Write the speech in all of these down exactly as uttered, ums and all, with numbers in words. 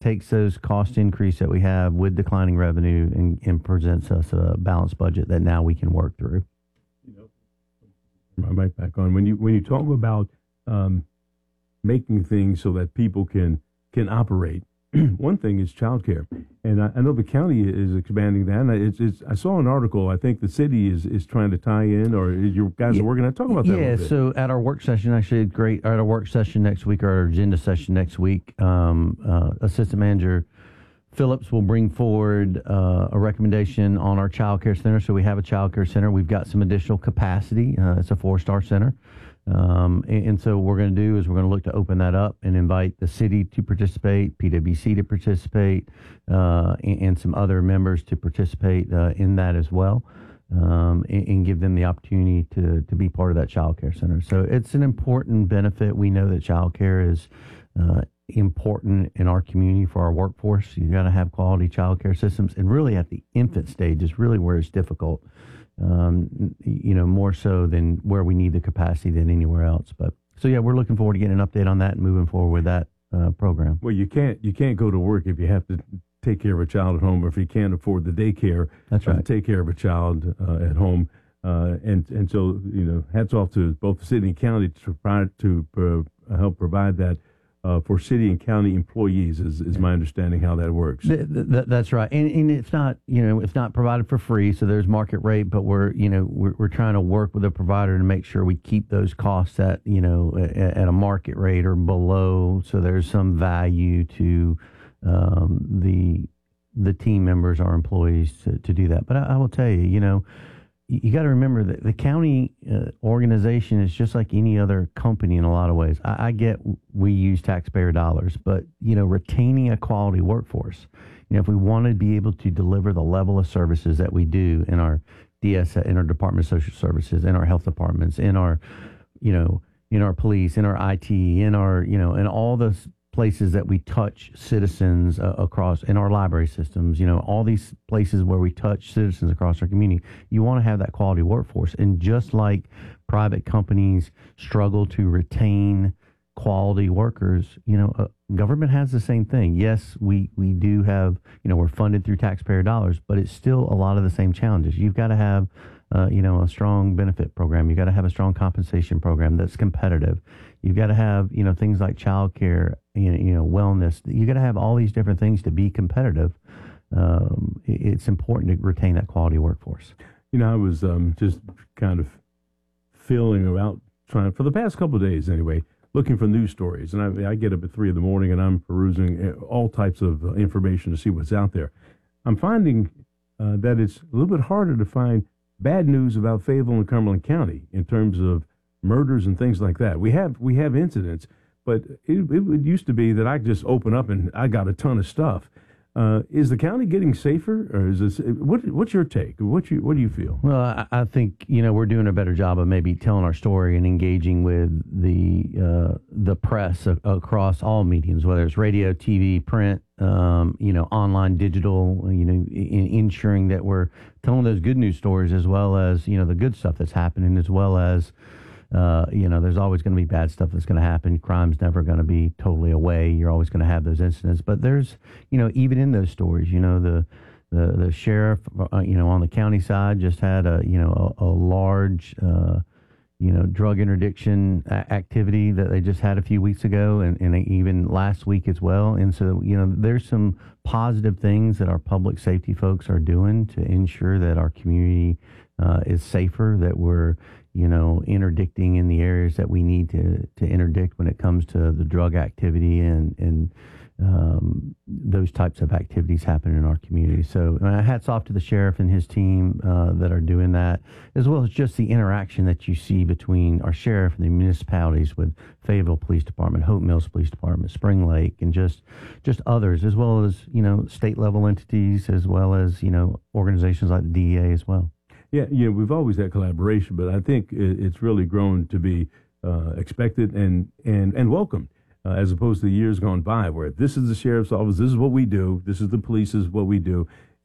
takes those cost increase that we have with declining revenue and, and presents us a balanced budget that now we can work through. You know, my mic back on. When you when you talk about um, making things so that people can can operate, one thing is childcare, and I, I know the county is expanding that. And it's, it's, I saw an article. I think the city is, is trying to tie in, or you guys yeah, are working on. Talk about that. Yeah. So at our work session, actually, great. At our work session next week, or our agenda session next week, um, uh, Assistant Manager Phillips will bring forward uh, a recommendation on our child care center. So we have a child care center. We've got some additional capacity. Uh, it's a four-star center. Um, and, and so what we're going to do is we're going to look to open that up and invite the city to participate, P W C to participate, uh, and, and some other members to participate uh, in that as well, um, and, and give them the opportunity to, to be part of that child care center. So it's an important benefit. We know that child care is uh, important in our community for our workforce. You got to have quality child care systems, and really at the infant stage is really where it's difficult. Um, you know, more so than where we need the capacity than anywhere else. But so yeah, we're looking forward to getting an update on that and moving forward with that uh, program. Well, you can't you can't go to work if you have to take care of a child at home, or if you can't afford the daycare. That's right. Uh, to take care of a child uh, at home, uh, and and so you know, hats off to both the city and county to provide to uh, help provide that. Uh, for city and county employees is, is my understanding how that works. Th- th- that's right, and, and it's not you know it's not provided for free, so there's market rate, but we're you know we're, we're trying to work with the provider to make sure we keep those costs at you know at, at a market rate or below, so there's some value to um, the the team members, our employees, to, to do that. But I, I will tell you, you know. You got to remember that the county uh, organization is just like any other company in a lot of ways. I, I get we use taxpayer dollars, but you know, retaining a quality workforce. You know, if we want to be able to deliver the level of services that we do in our D S, in our Department of Social Services, in our health departments, in our, you know, in our police, in our I T, in our, you know, in all the places that we touch citizens uh, across, in our library systems, you know, all these places where we touch citizens across our community, you want to have that quality workforce. And just like private companies struggle to retain quality workers, you know, uh, government has the same thing. Yes, we, we do have, you know, we're funded through taxpayer dollars, but it's still a lot of the same challenges. You've got to have, uh, you know, a strong benefit program. You've got to have a strong compensation program that's competitive. You've got to have, you know, things like childcare, you know, you know, wellness. You got to have all these different things to be competitive. Um, it's important to retain that quality workforce. You know, I was um, just kind of feeling about trying for the past couple of days anyway, looking for news stories. And I, I get up at three in the morning and I'm perusing all types of information to see what's out there. I'm finding uh, that it's a little bit harder to find bad news about Fayetteville and Cumberland County in terms of murders and things like that. We have we have incidents, but it, it used to be that I just open up and I got a ton of stuff. Uh, is the county getting safer, or is this what? What's your take? What you what do you feel? Well, I, I think you know we're doing a better job of maybe telling our story and engaging with the uh, the press a, across all mediums, whether it's radio, T V, print, um, you know, online, digital. You know, in, ensuring that we're telling those good news stories as well as you know the good stuff that's happening, as well as. Uh, you know, there's always going to be bad stuff that's going to happen. Crime's never going to be totally away. You're always going to have those incidents. But there's, you know, even in those stories, you know, the the, the sheriff, uh, you know, on the county side just had a, you know, a, a large, uh, you know, drug interdiction a- activity that they just had a few weeks ago and, and even last week as well. And so, you know, there's some positive things that our public safety folks are doing to ensure that our community uh, is safer, that we're, you know, interdicting in the areas that we need to, to interdict when it comes to the drug activity and, and um, those types of activities happen in our community. So uh, hats off to the sheriff and his team uh, that are doing that, as well as just the interaction that you see between our sheriff and the municipalities with Fayetteville Police Department, Hope Mills Police Department, Spring Lake, and just just others, as well as, you know, state level entities, as well as, you know, organizations like the D E A as well. Yeah, you know, we've always had collaboration, but I think it's really grown to be uh, expected and, and, and welcomed, uh, as opposed to the years gone by where this is the sheriff's office, this is what we do, this is the police, this is what we do.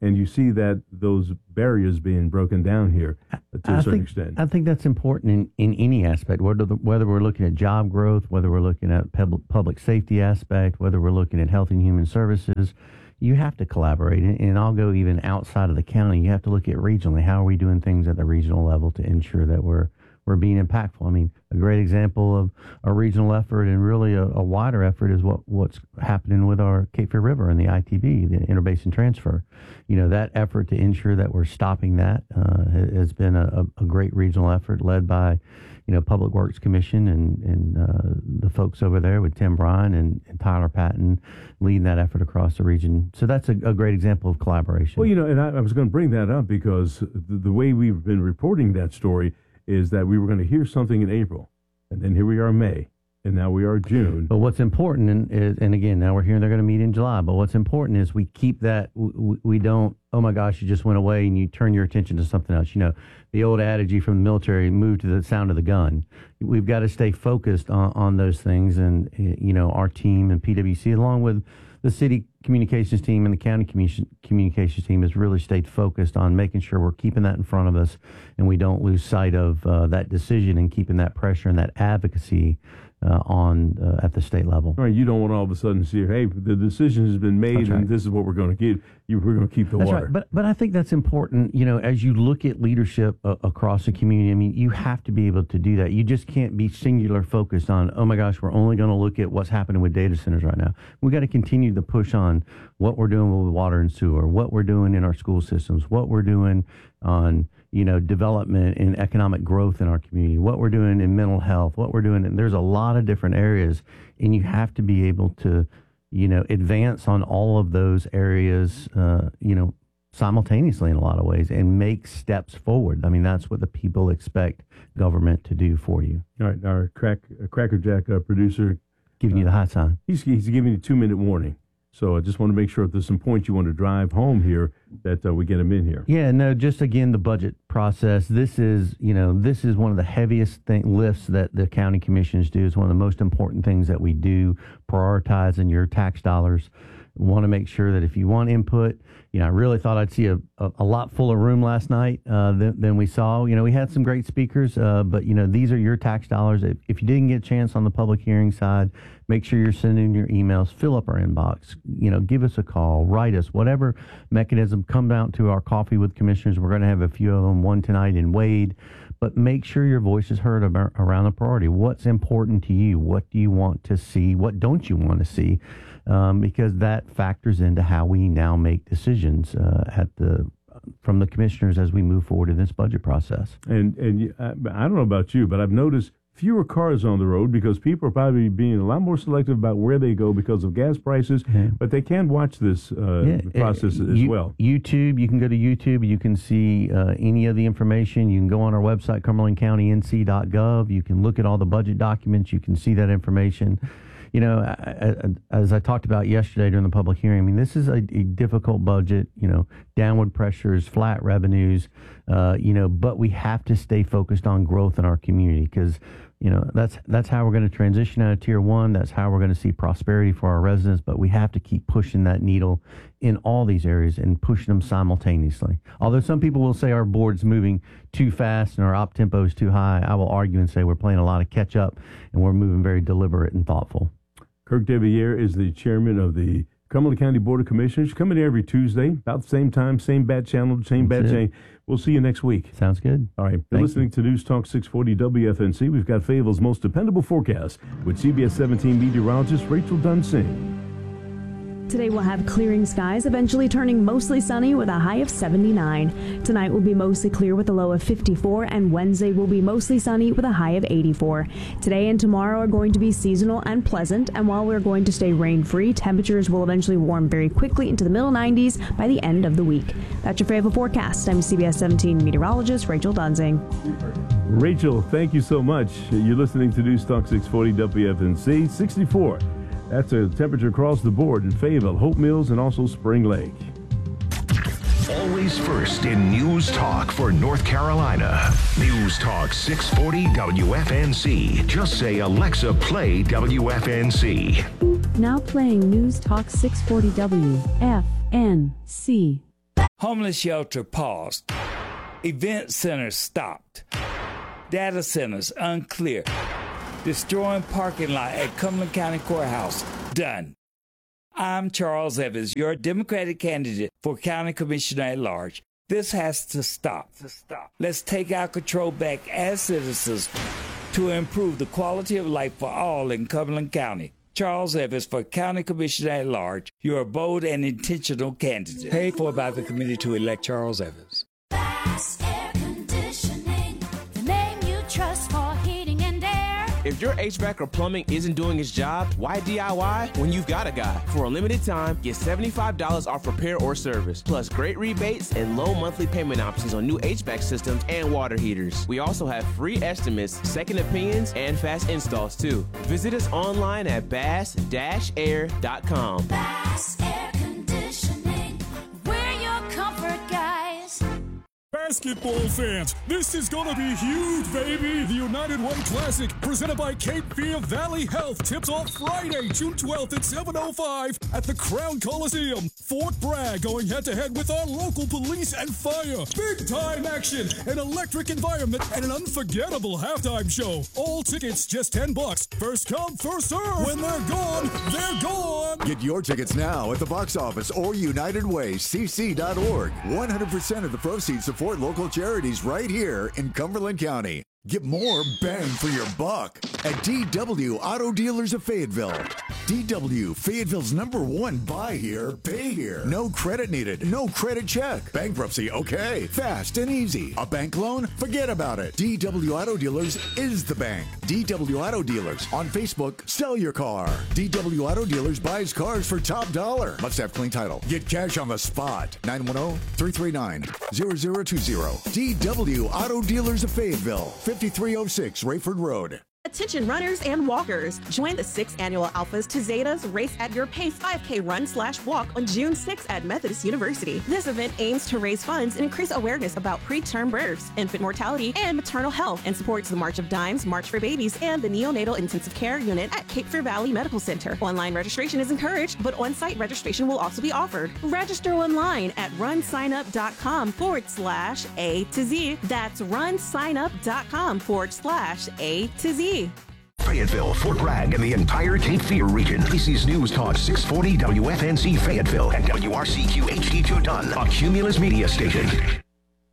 and you see that those barriers being broken down here to a I certain think, extent. I think that's important in, in any aspect, whether the, whether we're looking at job growth, whether we're looking at pub, public safety aspect, whether we're looking at health and human services. You have to collaborate, and, and I'll go even outside of the county. You have to look at regionally. How are we doing things at the regional level to ensure that we're we're being impactful? I mean, a great example of a regional effort and really a, a wider effort is what, what's happening with our Cape Fear River and the I T B, the interbasin transfer. You know, that effort to ensure that we're stopping that uh, has been a, a great regional effort led by, you know, Public Works Commission and, and uh, the folks over there with Tim Bryan and, and Tyler Patton leading that effort across the region. So that's a, a great example of collaboration. Well, you know, and I, I was going to bring that up because the, the way we've been reporting that story is that we were going to hear something in April, and then here we are in May, and now we are June. But what's important in, is, and again, now we're hearing they're going to meet in July, but what's important is we keep that, we, we don't, oh my gosh, you just went away and you turn your attention to something else. You know, the old adage from the military, move to the sound of the gun. We've got to stay focused on, on those things, and, you know, our team and P W C, along with the city communications team and the county communication, communications team, has really stayed focused on making sure we're keeping that in front of us and we don't lose sight of uh, that decision and keeping that pressure and that advocacy uh, on uh, at the state level. All right, you don't want to all of a sudden see, hey, the decision has been made, right, and this is what we're going to get. You, we're going to keep the that's water. Right. But but I think that's important. You know, as you look at leadership uh, across the community, I mean, you have to be able to do that. You just can't be singular focused on, oh my gosh, we're only going to look at what's happening with data centers right now. We got to continue to push on what we're doing with water and sewer, what we're doing in our school systems, what we're doing on, you know, development and economic growth in our community, what we're doing in mental health, what we're doing. And there's a lot of different areas, and you have to be able to, you know, advance on all of those areas, uh, you know, simultaneously in a lot of ways and make steps forward. I mean, that's what the people expect government to do for you. All right, our crack, uh, Cracker Jack uh, producer. Giving uh, you the hot sign. He's, he's giving you a two-minute warning. So I just want to make sure if there's some points you want to drive home here that uh, we get them in here. Yeah, no, just again, the budget process. This is, you know, this is one of the heaviest thing, lifts that the county commissions do. It's one of the most important things that we do, prioritizing your tax dollars. We want to make sure that if you want input, you know, I really thought I'd see a, a, a lot fuller room last night uh, than, than we saw. You know, we had some great speakers, uh, but, you know, these are your tax dollars. If, if you didn't get a chance on the public hearing side, make sure you're sending your emails, fill up our inbox, you know, give us a call, write us, whatever mechanism, come down to our coffee with commissioners. We're going to have a few of them, one tonight in Wade, but make sure your voice is heard about, around the priority. What's important to you? What do you want to see? What don't you want to see? Um, because that factors into how we now make decisions uh, at the from the commissioners as we move forward in this budget process. And and I, I don't know about you, but I've noticed fewer cars on the road because people are probably being a lot more selective about where they go because of gas prices. Yeah. But they can watch this uh, yeah. process uh, as you, well. YouTube, you can go to YouTube. You can see uh, any of the information. You can go on our website, Cumberland County N C dot gov. You can look at all the budget documents. You can see that information. You know, as I talked about yesterday during the public hearing, I mean, this is a, a difficult budget, you know, downward pressures, flat revenues, uh, you know, but we have to stay focused on growth in our community because, you know, that's that's how we're going to transition out of tier one. That's how we're going to see prosperity for our residents. But we have to keep pushing that needle in all these areas and pushing them simultaneously. Although some people will say our board's moving too fast and our op tempo is too high, I will argue and say we're playing a lot of catch up and we're moving very deliberate and thoughtful. Kirk Deviere is the chairman of the Cumberland County Board of Commissioners. Coming every Tuesday, about the same time, same bat channel, same bat chain. We'll see you next week. Sounds good. All right. You're listening to News Talk six forty W F N C. We've got Fayetteville's most dependable forecast with C B S seventeen meteorologist Rachel Dunsing. Today we'll have clearing skies, eventually turning mostly sunny with a high of seventy-nine. Tonight will be mostly clear with a low of fifty-four, and Wednesday will be mostly sunny with a high of eighty-four. Today and tomorrow are going to be seasonal and pleasant, and while we're going to stay rain-free, temperatures will eventually warm very quickly into the middle nineties by the end of the week. That's your Fayetteville forecast. I'm C B S seventeen meteorologist Rachel Dunsing. Rachel, thank you so much. You're listening to News Talk six forty W F N C. sixty-four. That's a temperature across the board in Fayetteville, Hope Mills, and also Spring Lake. Always first in News Talk for North Carolina. News Talk six forty W F N C. Just say, Alexa, play W F N C. Now playing News Talk six forty W F N C. Homeless shelter paused. Event centers stopped. Data centers unclear. Destroying parking lot at Cumberland County Courthouse done. I'm Charles Evans, your Democratic candidate for County Commissioner at Large. This has to stop. To stop. Let's take our control back as citizens to improve the quality of life for all in Cumberland County. Charles Evans for County Commissioner at Large, your bold and intentional candidate. Paid for by the committee to elect Charles Evans. Bass Air Conditioning, the name you trust for heating and air. If your H V A C or plumbing isn't doing its job, why D I Y when you've got a guy? For a limited time, get seventy-five dollars off repair or service, plus great rebates and low monthly payment options on new H V A C systems and water heaters. We also have free estimates, second opinions, and fast installs too. Visit us online at bass air dot com. Bass Air Conditioning, we're your comfort guys. Basketball fans, this is gonna be huge, baby! The United Way Classic, presented by Cape Fear Valley Health, tips off Friday, June twelfth at seven oh five at the Crown Coliseum. Fort Bragg going head-to-head with our local police and fire. Big-time action, an electric environment, and an unforgettable halftime show. All tickets just ten bucks. First come, first serve. When they're gone, they're gone! Get your tickets now at the box office or United Way C C dot org. one hundred percent of the proceeds support local charities right here in Cumberland County. Get more bang for your buck at D W Auto Dealers of Fayetteville. D W, Fayetteville's number one buy here, pay here. No credit needed, no credit check. Bankruptcy, okay. Fast and easy. A bank loan? Forget about it. D W Auto Dealers is the bank. D W Auto Dealers. On Facebook, sell your car. D W Auto Dealers buys cars for top dollar. Must have clean title. Get cash on the spot. nine one zero, three three nine, zero zero two zero. D W Auto Dealers of Fayetteville. fifty-three oh six Rayford Road. Attention runners and walkers. Join the sixth annual Alphas to Zetas Race at Your Pace five K run slash walk on June sixth at Methodist University. This event aims to raise funds and increase awareness about preterm births, infant mortality, and maternal health, and supports the March of Dimes, March for Babies, and the Neonatal Intensive Care Unit at Cape Fear Valley Medical Center. Online registration is encouraged, but on-site registration will also be offered. Register online at runsignup.com forward slash A to Z. That's runsignup.com forward slash A to Z. Fayetteville, Fort Bragg, and the entire Cape Fear region. This is News Talk six forty W F N C Fayetteville and W R C Q H D two Dunn, a Cumulus media station.